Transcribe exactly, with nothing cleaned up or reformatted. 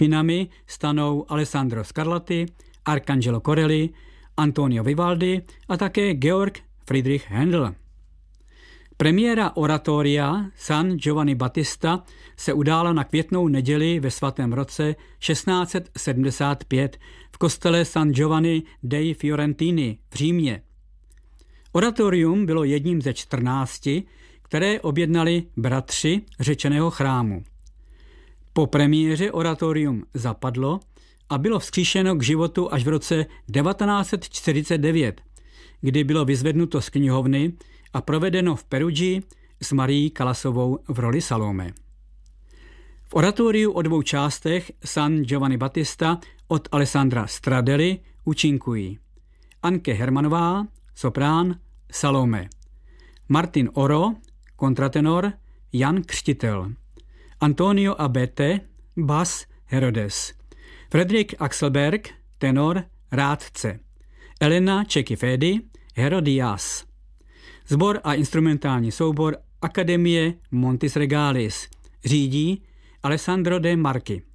Pinami stanou Alessandro Scarlatti, Arcangelo Corelli, Antonio Vivaldi a také Georg Friedrich Händel. Premiéra oratoria San Giovanni Battista se udála na květnou neděli ve svatém roce šestnáct set sedmdesát pět v kostele San Giovanni dei Fiorentini v Římě. Oratorium bylo jedním ze čtrnácti, které objednali bratři řečeného chrámu. Po premiéře oratorium zapadlo a bylo vzkříšeno k životu až v roce devatenáct set čtyřicet devět, kdy bylo vyzvednuto z knihovny a provedeno v Perugii s Marií Kalasovou v roli Salome. V oratoriu o dvou částech San Giovanni Battista od Alessandra Stradelli účinkují Anke Hermanová, soprán, Salome, Martin Oro, kontratenor, Jan Křtitel, Antonio Abete, bas, Herodes, Fredrik Axelberg, tenor, rádce, Elena Cecchifedi, Herodias. Sbor a instrumentální soubor Akademie Montis Regalis řídí Alessandro De Marchi.